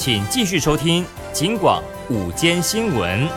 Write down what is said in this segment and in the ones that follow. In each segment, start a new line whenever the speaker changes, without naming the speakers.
请继续收听警广午间新闻。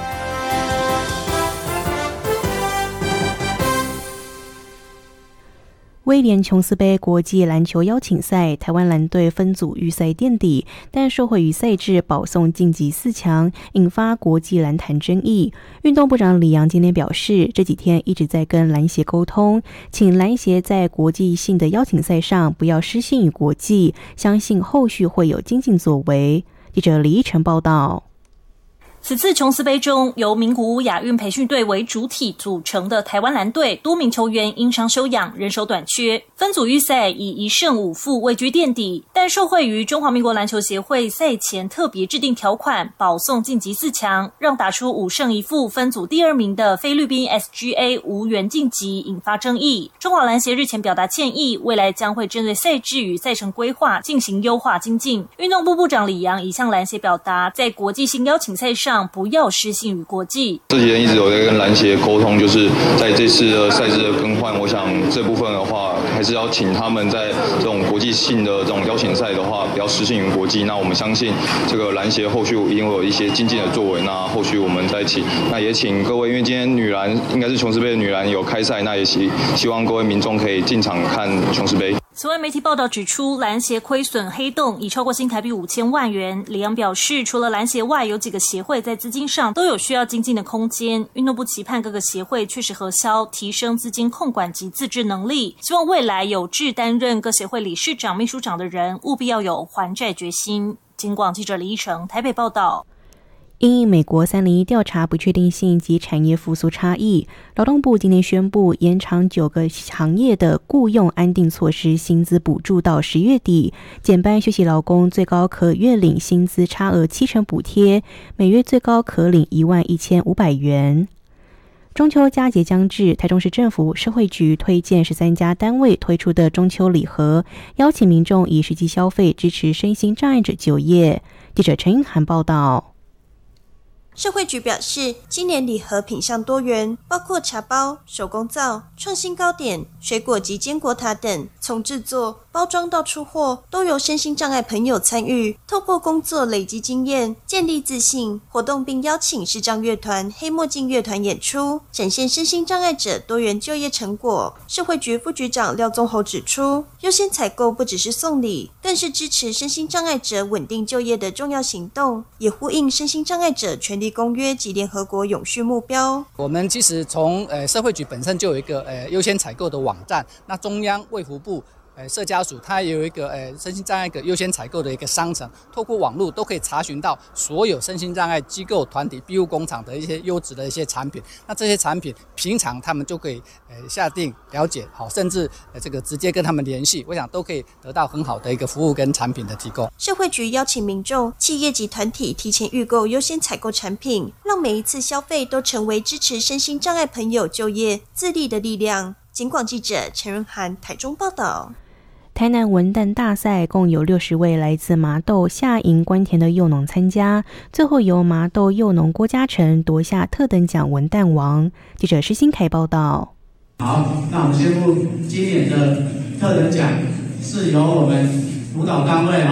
威廉琼斯杯国际篮球邀请赛，台湾蓝队分组预赛垫底，但受惠于赛制保送晋级4强，引发国际篮坛争议。运动部长李洋今天表示，这几天一直在跟篮协沟通，请篮协在国际性的邀请赛上不要失信于国际，相信后续会有精进作为。记者李依晨报道。
此次琼斯杯中，由名古屋亚运培训队为主体组成的台湾蓝队，多名球员因伤休养，人手短缺。分组预赛以1胜5负位居垫底，但受惠于中华民国篮球协会赛前特别制定条款，保送晋级4强，让打出5胜1负分组第2名的菲律宾 SGA 无缘晋级，引发争议。中华篮协日前表达歉意，未来将会针对赛制与赛程规划进行优化精进。运动部部长李洋已向篮协表达，在国际性邀请赛上不要失信于国际。
这几天一直有在跟篮协沟通，就是在这次的赛制的更换，我想这部分的话，还是要请他们在这种国际性的这种邀请赛的话，不要失信于国际。那我们相信这个篮协后续一定会有一些精进的作为。那后续我们再请，那也请各位，因为今天女篮应该是琼斯杯的女篮有开赛，那也希望各位民众可以进场看琼斯杯。
此外，媒体报道指出，篮协亏损黑洞已超过新台币5000万元。李洋表示，除了篮协外，有几个协会在资金上都有需要精进的空间。运动部期盼各个协会确实核销，提升资金控管及自制能力。希望未来有志担任各协会理事长、秘书长的人，务必要有还债决心。警广记者李依成台北报道。
因应美国301调查不确定性及产业复苏差异，劳动部今天宣布延长9个行业的雇用安定措施薪资补助到10月底，减班休息劳工最高可月领薪资差额70%补贴，每月最高可领11500元。中秋佳节将至，台中市政府社会局推荐13家单位推出的中秋礼盒，邀请民众以实际消费支持身心障碍者就业。记者陈英涵报道。
社会局表示，今年礼盒品项多元，包括茶包、手工皂、创新糕点、水果及坚果塔等，从制作、包装到出货，都由身心障碍朋友参与，透过工作累积经验，建立自信。活动并邀请视障乐团、黑墨镜乐团演出，展现身心障碍者多元就业成果。社会局副局长廖宗侯指出，优先采购不只是送礼，更是支持身心障碍者稳定就业的重要行动，也呼应身心障碍者权利公约及联合国永续目标。
我们其实从社会局本身就有一个优先采购的网站，那中央卫福部社家署它也有一个身心障碍优先采购的一个商城，透过网络都可以查询到所有身心障碍机构、团体、庇护工厂的一些优质的一些产品。那这些产品平常他们就可以下定了解，好，甚至这个直接跟他们联系，我想都可以得到很好的一个服务跟产品的提供。
社会局邀请民众、企业及团体提前预购优先采购产品，让每一次消费都成为支持身心障碍朋友就业自立的力量。警广记者陈润涵台中报道。
台南文旦大赛共有60位来自麻豆、下营、关田的幼农参加，最后由麻豆幼农郭嘉诚夺下特等奖文旦王。记者施新凯报道。
好，那我们宣布今年的特等奖是由我们辅导单位